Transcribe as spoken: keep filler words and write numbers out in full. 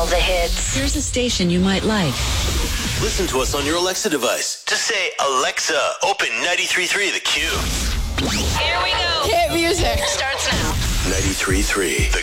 All the hits. Here's a station you might like. Listen to us on your Alexa device. Just say, Alexa, open ninety-three point three The Q. Here we go. Hit music. Starts now. ninety-three point three The